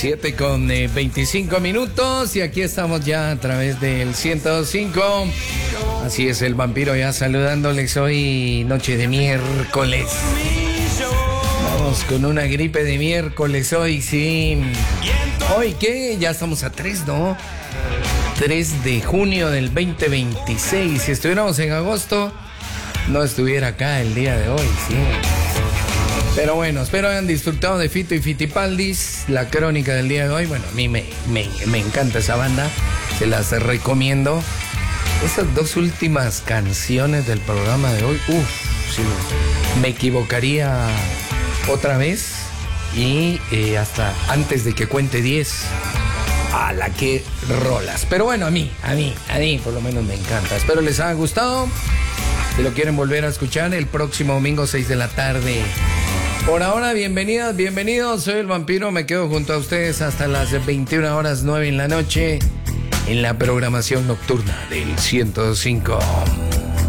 7:25 y aquí estamos ya a través del 105. Así es, el vampiro ya saludándoles hoy, noche de miércoles. Vamos con una gripe de miércoles hoy, sí. Hoy, ¿qué? Ya estamos a 3, ¿no? 3 de junio del 2026. Si estuviéramos en agosto, no estuviera acá el día de hoy, sí. Pero bueno, espero hayan disfrutado de Fito y Fitipaldis, la crónica del día de hoy. Bueno, a mí me encanta esa banda, se las recomiendo. Esas dos últimas canciones del programa de hoy, sí, me equivocaría otra vez y hasta antes de que cuente 10, a la que rolas. Pero bueno, a mí por lo menos me encanta. Espero les haya gustado. Si lo quieren volver a escuchar, el próximo domingo 6 de la tarde. Por ahora, bienvenidas, bienvenidos. Soy el vampiro, me quedo junto a ustedes hasta las 21:09 en la noche en la programación nocturna del 105.